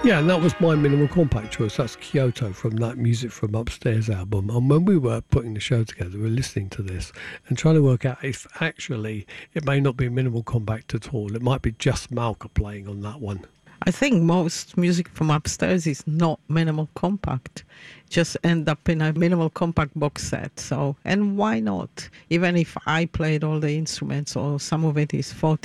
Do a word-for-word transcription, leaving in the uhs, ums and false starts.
Yeah, and that was my minimal compact choice. That's Kyoto from that Music from Upstairs album. And when we were putting the show together, we were listening to this and trying to work out if actually it may not be minimal compact at all. It might be just Malka playing on that one. I think most music from upstairs is not minimal compact. Just end up in a minimal compact box set. So, and why not? Even if I played all the instruments or some of it is forty